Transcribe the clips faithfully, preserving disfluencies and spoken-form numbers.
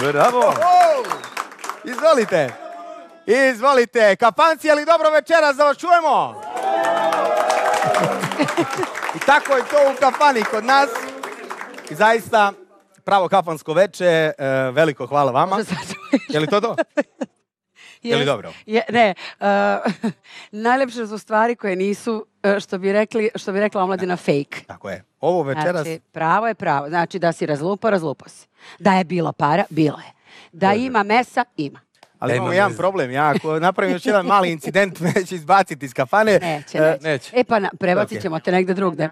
Bravo! Izvolite. Izvolite. Kafanci, ali dobro večeras da vas čujemo. I tako je to u kafani kod nas. I zaista, pravo kafansko veče, veliko hvala vama. Je li to to? Je li dobro? Je, ne, uh, najlepše su stvari koje nisu, što bi, rekli, što bi rekla omladina, fake. Tako je. Ovo večeras... Znači, pravo je pravo. Znači, da si razlupo, razlupo si. Da je bilo para, bilo je. Da Dobre. Ima mesa, ima. Ali imamo jedan problem. Ja ako napravim još jedan mali incident, neće izbaciti iz kafane. Neće, neće. neće. E pa, na, prebacit ćemo okay. te negde drugde.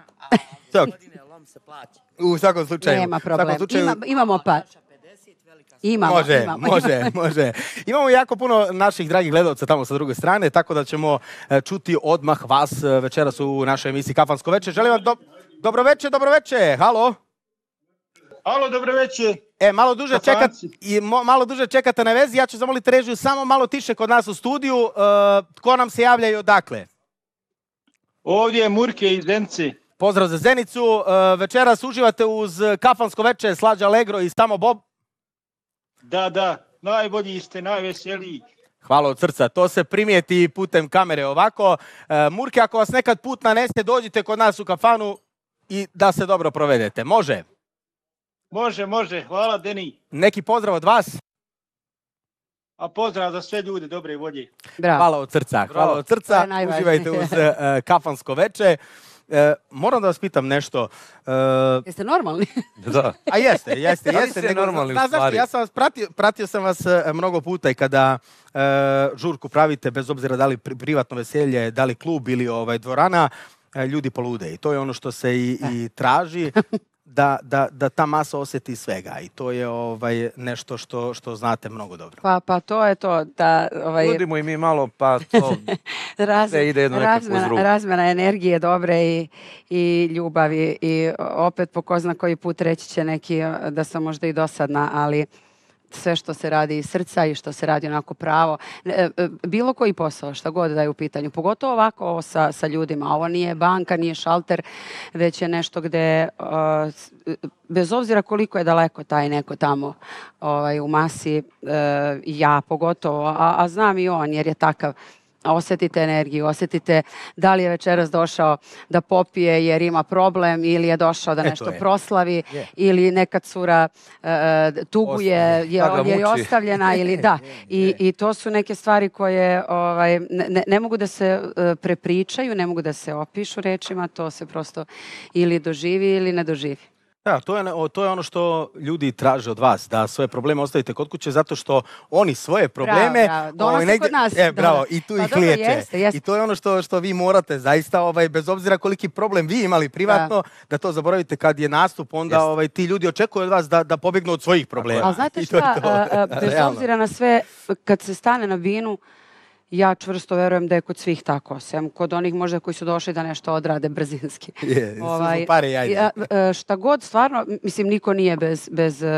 U svakom slučaju. Nema problem. Slučaju... Ima, imamo pa... Imamo, može, imamo. može, može. Imamo jako puno naših dragih gledalca tamo sa druge strane, tako da ćemo čuti odmah vas večeras u našoj emisiji Kafansko veče. Želim vam do... dobro veče, dobro veče. Halo? Halo, dobro veče. E, malo duže, čekat, i mo, malo duže čekate na vezi. Ja ću zamoliti režiju samo malo tiše kod nas u studiju. Uh, tko nam se javlja i odakle? Ovdje je Murke iz Zenice. Pozdrav za Zenicu. Uh, večeras uživate uz Kafansko veče, Slađa Allegro i Samo Bob. Da, da, najbolji ste, najveseliji. Hvala od srca. To se primijeti putem kamere ovako. E, Murke, ako vas nekad put nanese, dođite kod nas u kafanu i da se dobro provedete. Može? Može, može. Hvala, Deni. Neki pozdrav od vas? A pozdrav za sve ljude, dobre volje. Bravo. Hvala od srca. Hvala od srca. Uživajte uz uh, Kafansko veče. E, moram da vas pitam nešto. E, jeste normalni? Da. A jeste, jeste, jeste. Nego, normalni zna, zašto, ja sam vas pratio, pratio sam vas e, mnogo puta i kada e, žurku pravite, bez obzira da li pri, privatno veselje, da li klub ili ovaj, dvorana, e, ljudi polude. I to je ono što se i, i traži. Da, da, da ta masa osjeti svega i to je ovaj nešto što što znate mnogo dobro. Pa pa to je to da ovaj budimo i mi malo pa to Raz, se ide jedno nekako uz drugo. Razmjena energije dobre i i ljubavi i opet po ko zna koji put reći će neki da sam možda i dosadna, ali sve što se radi iz srca i što se radi onako pravo. Bilo koji posao, šta god da je u pitanju. Pogotovo ovako ovo sa, sa ljudima. Ovo nije banka, nije šalter, već je nešto gde, uh, bez obzira koliko je daleko taj neko tamo ovaj, u masi, uh, ja pogotovo, a, a znam i on jer je takav, osjetite energiju, osjetite da li je večeras došao da popije jer ima problem ili je došao da nešto je. proslavi yeah. ili neka cura uh, tuguje, je, je ostavljena ili da. I, I to su neke stvari koje ovaj, ne, ne mogu da se uh, prepričaju, ne mogu da se opišu rečima, to se prosto ili doživi ili ne doživi. Da, to je, to je ono što ljudi traže od vas, da svoje probleme ostavite kod kuće, zato što oni svoje probleme... Bravo, bravo. Donose negdje, kod nas. E, bravo, i tu pa ih dobro, liječe. Jeste, jeste. I to je ono što, što vi morate, zaista, ovaj, bez obzira koliki problem vi imali privatno, da, da to zaboravite kad je nastup, onda ovaj, ti ljudi očekuju od vas da, da pobjegnu od svojih problema. Ali znate šta, to, a, a, bez obzira na sve, kad se stane na binu, ja čvrsto verujem da je kod svih tako, sem kod onih možda koji su došli da nešto odrade brzinski. Je, ovaj, su pare jajde. Ja, šta god stvarno, mislim, niko nije bez, bez uh,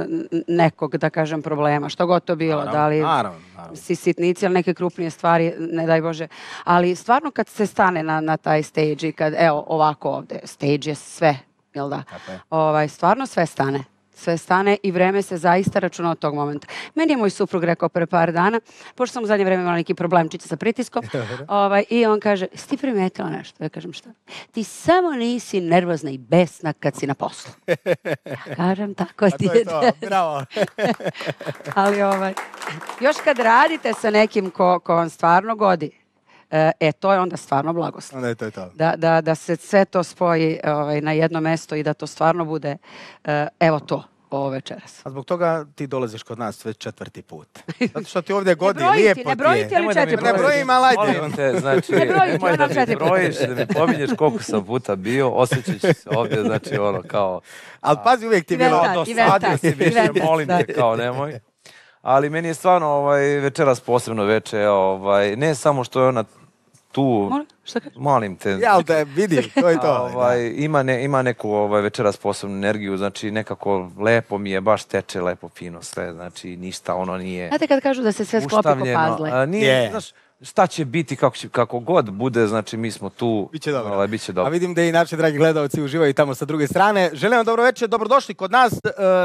nekog, da kažem, problema. Šta god to bilo, naravno, da li naravno, naravno. si sitnici ili neke krupnije stvari, ne daj Bože. Ali stvarno kad se stane na, na taj stage i kad, evo, ovako ovde, stage je sve, jel da? Ovaj, stvarno sve stane. Sve stane i vreme se zaista računa od tog momenta. Meni je moj suprug rekao pre par dana, pošto sam u zadnje vreme imala neki problemčiće sa pritiskom, ovaj, i on kaže, si ti primetila nešto? Ja kažem, šta? Ti samo nisi nervozna i besna kad si na poslu. Ja kažem, tako ti je. To je to, bravo. Ali ovaj, još kad radite sa nekim ko, ko vam stvarno godi, e, to je onda stvarno blagoslov. Onda je to je to. Da, da, da se sve to spoji ovaj, na jedno mesto i da to stvarno bude, evo to, ovo večeras. A zbog toga ti dolaziš kod nas već četvrti put. Zato što ti ovdje godi, ne lijepo ti je. Ne brojiti ili četiri puta? Ne brojim, ali ajde. Molim te, znači, ne brojiti, nemoj da ono mi brojiš, da mi pominješ koliko sam puta bio, osjećaš se ovdje, znači ono kao... Ali pazi, uvijek ti je bilo... Dosadio si više, molim te, kao nemoj. Ali meni je stvarno ovaj, večeras posebno veče, ovaj, ne samo što je ona tu, molim te. Ja, da vidim, to je to. Ovaj, ima, ne, ima neku ovaj, večeras posebnu energiju, znači nekako lepo mi je, baš teče lepo fino sve, znači ništa ono nije... Znate kad kažu da se sve sklopi ko puzzle? Nije, yeah. znaš, šta će biti, kako, će, kako god bude, znači mi smo tu. Biće dobro. Ovaj, biće dobro. A vidim da i naši dragi gledalci uživaju tamo sa druge strane. Želim vam dobro večer, dobrodošli kod nas.